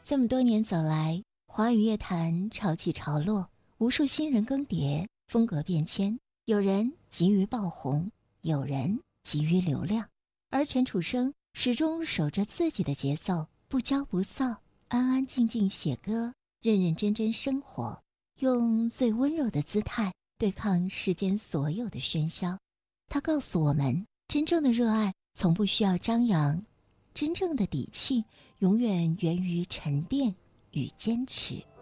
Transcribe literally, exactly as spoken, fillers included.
这么多年走来，华语乐坛潮起潮落，无数新人更迭，风格变迁，有人急于爆红，有人急于流量，而陈楚生始终守着自己的节奏，不骄不躁，安安静静写歌，认认真真生活，用最温柔的姿态对抗世间所有的喧嚣。他告诉我们，真正的热爱从不需要张扬，真正的底气永远源于沉淀与坚持。